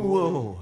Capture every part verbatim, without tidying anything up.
Whoa.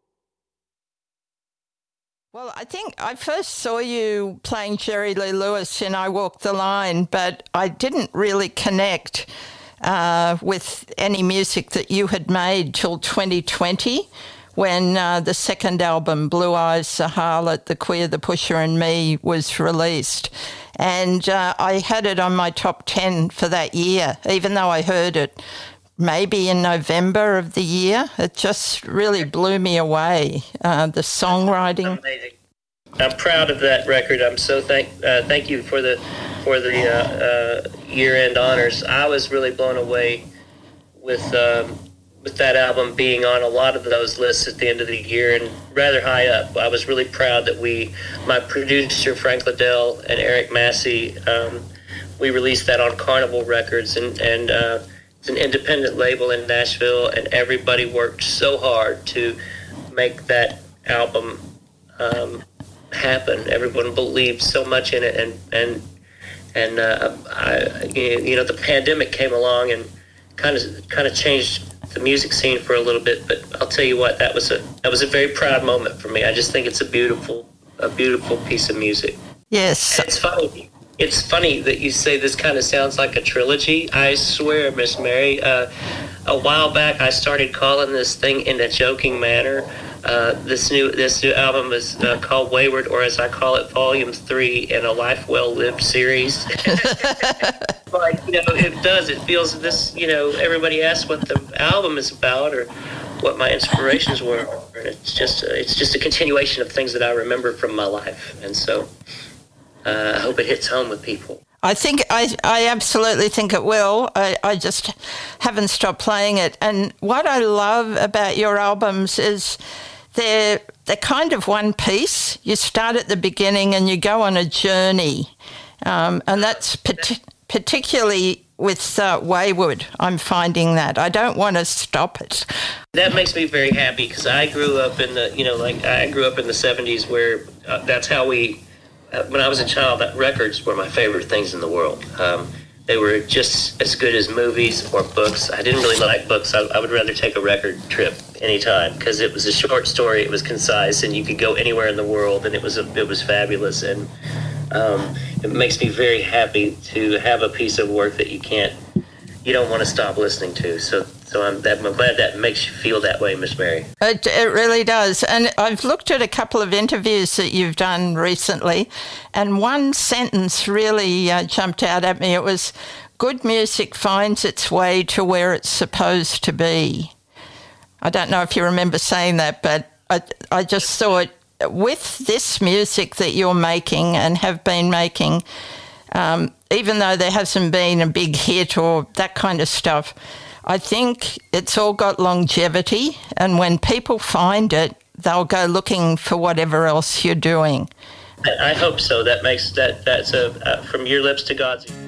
Well, I think I first saw you playing Jerry Lee Lewis in I Walk the Line, but I didn't really connect uh, with any music that you had made till twenty twenty, when uh, the second album, Blue Eyes, The Harlot, The Queer, The Pusher and Me, was released. And uh, I had it on my top ten for that year, even though I heard it maybe in November of the year. It just really blew me away, uh, the songwriting. Amazing. I'm proud of that record. I'm so thank uh, thank you for the for the uh, uh, year-end honors. I was really blown away with um, with that album being on a lot of those lists at the end of the year and rather high up. I was really proud that we, my producer Frank Liddell and Eric Massey, um, we released that on Carnival Records, and and. Uh, It's an independent label in Nashville, and everybody worked so hard to make that album um, happen. Everyone believed so much in it, and and and uh, I, you know, the pandemic came along and kind of kind of changed the music scene for a little bit. But I'll tell you what, that was a that was a very proud moment for me. I just think it's a beautiful a beautiful piece of music. Yes, and it's funny. It's funny that you say this kind of sounds like a trilogy. I swear, Miss Mary, uh, a while back I started calling this thing in a joking manner. Uh, this new this new album is uh, called Wayward, or as I call it, Volume Three in a Life Well Lived series. Like, you know, it does. It feels this. You know, everybody asks what the album is about or what my inspirations were, and it's just it's just a continuation of things that I remember from my life, and so. Uh, I hope it hits home with people. I think I, I absolutely think it will. I, I just haven't stopped playing it. And what I love about your albums is they're they're kind of one piece. You start at the beginning and you go on a journey, um, and that's pat- particularly with uh, Wayward. I'm finding that I don't want to stop it. That makes me very happy because I grew up in the you know like I grew up in the seventies where uh, that's how we. Uh, when I was a child, that records were my favorite things in the world. Um, they were just as good as movies or books. I didn't really like books. I, I would rather take a record trip anytime because it was a short story, it was concise, and you could go anywhere in the world, and it was a, it was fabulous. And um, it makes me very happy to have a piece of work that you can't, you don't want to stop listening to. So. So I'm, that, I'm glad that makes you feel that way, Miss Mary. It, it really does. And I've looked at a couple of interviews that you've done recently, and one sentence really uh, jumped out at me. It was, good music finds its way to where it's supposed to be. I don't know if you remember saying that, but I, I just thought with this music that you're making and have been making, um, even though there hasn't been a big hit or that kind of stuff, I think it's all got longevity, and when people find it, they'll go looking for whatever else you're doing. I hope so. That makes that that's a uh, from your lips to God's ears.